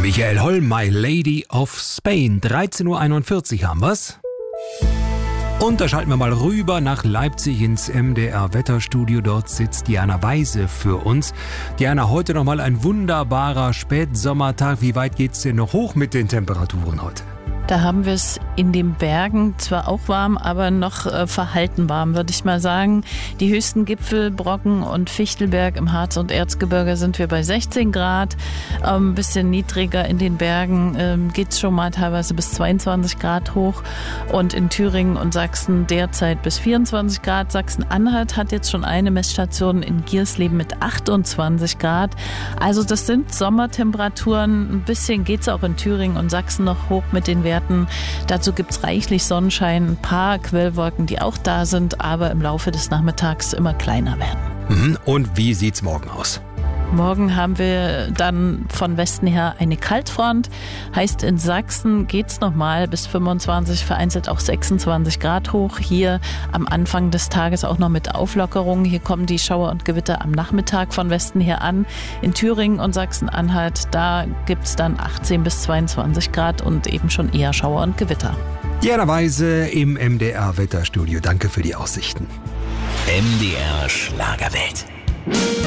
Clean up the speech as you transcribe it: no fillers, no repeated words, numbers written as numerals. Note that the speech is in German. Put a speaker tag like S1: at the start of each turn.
S1: Michael Holm, My Lady of Spain. 13.41 Uhr haben wir's. Und da schalten wir mal rüber nach Leipzig ins MDR-Wetterstudio. Dort sitzt Diana Weise für uns. Diana, heute nochmal ein wunderbarer Spätsommertag. Wie weit geht's denn noch hoch mit den Temperaturen heute?
S2: Da haben wir es in den Bergen zwar auch warm, aber noch verhalten warm, würde ich mal sagen. Die höchsten Gipfel, Brocken und Fichtelberg im Harz- und Erzgebirge sind wir bei 16 Grad. Ein bisschen niedriger in den Bergen geht es schon mal teilweise bis 22 Grad hoch. Und in Thüringen und Sachsen derzeit bis 24 Grad. Sachsen-Anhalt hat jetzt schon eine Messstation in Giersleben mit 28 Grad. Also das sind Sommertemperaturen. Ein bisschen geht es auch in Thüringen und Sachsen noch hoch mit den Werten. Dazu gibt es reichlich Sonnenschein, ein paar Quellwolken, die auch da sind, aber im Laufe des Nachmittags immer kleiner werden.
S1: Und wie sieht's morgen aus?
S2: Morgen haben wir dann von Westen her eine Kaltfront. Heißt, in Sachsen geht's nochmal bis 25, vereinzelt auch 26 Grad hoch. Hier am Anfang des Tages auch noch mit Auflockerungen. Hier kommen die Schauer und Gewitter am Nachmittag von Westen her an. In Thüringen und Sachsen-Anhalt, da gibt's dann 18 bis 22 Grad und eben schon eher Schauer und Gewitter.
S1: Diana Weise im MDR-Wetterstudio. Danke für die Aussichten.
S3: MDR Schlagerwelt.